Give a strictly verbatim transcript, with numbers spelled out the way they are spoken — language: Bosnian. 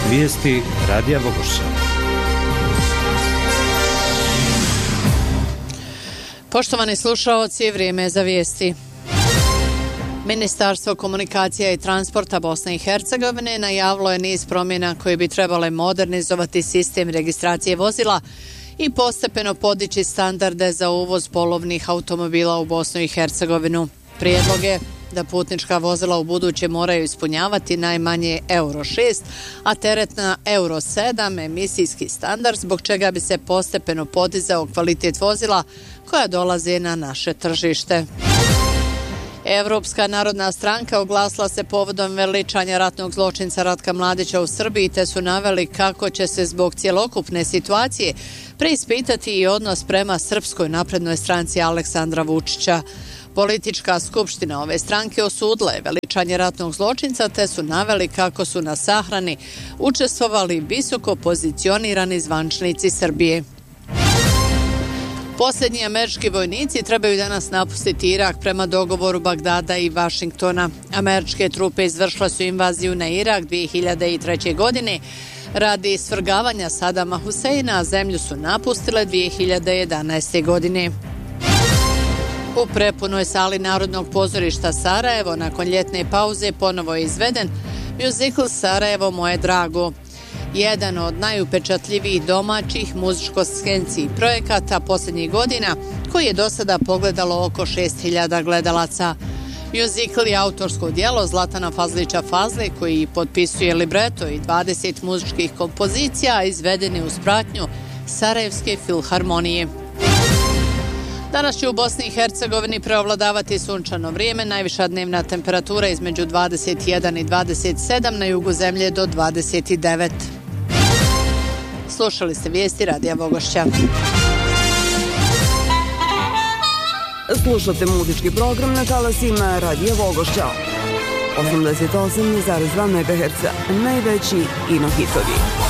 Vijesti Radija Vogošća. Poštovani slušaoci, vrijeme je za vijesti. Ministarstvo komunikacija i transporta Bosne i Hercegovine najavilo je niz promjena koje bi trebale modernizovati sistem registracije vozila i postepeno podići standarde za uvoz polovnih automobila u Bosnu i Hercegovinu. Prijedlog je da putnička vozila u buduće moraju ispunjavati najmanje euro šest, a teretna euro sedam emisijski standard, zbog čega bi se postepeno podizao kvalitet vozila koja dolaze na naše tržište. Evropska narodna stranka oglasila se povodom veličanja ratnog zločinca Ratka Mladića u Srbiji, te su naveli kako će se zbog cjelokupne situacije preispitati i odnos prema Srpskoj naprednoj stranci Aleksandra Vučića. Politička skupština ove stranke osudila je veličanje ratnog zločinca, te su naveli kako su na sahrani učestvovali visoko pozicionirani zvančnici Srbije. Posljednji američki vojnici trebaju danas napustiti Irak prema dogovoru Bagdada i Vašingtona. Američke trupe izvršile su invaziju na Irak dvije hiljade treće. godine radi svrgavanja Sadama Huseina, a zemlju su napustile dvije hiljade jedanaeste. godine. U prepunoj sali Narodnog pozorišta Sarajevo nakon ljetne pauze ponovo je izveden mjuzikl Sarajevo moje drago. Jedan od najupečatljivijih domaćih muzičko-scenskih projekata posljednjih godina, koji je do sada pogledalo oko šest hiljada gledalaca. Mjuzikl je autorsko djelo Zlatana Fazlića Fazle, koji potpisuje libreto i dvadeset muzičkih kompozicija izvedeni uz pratnju Sarajevske filharmonije. Danas će u Bosni i Hercegovini preovladavati sunčano vrijeme, najviša dnevna temperatura između dvadeset jedan i dvadeset sedam, na jugu zemlje do dvadeset devet. Slušali ste vijesti Radija Vogošća. Slušate muzički program na talasima Radija Vogošća. osamdeset osam zarez dva megaherca, najveći ino hitovi.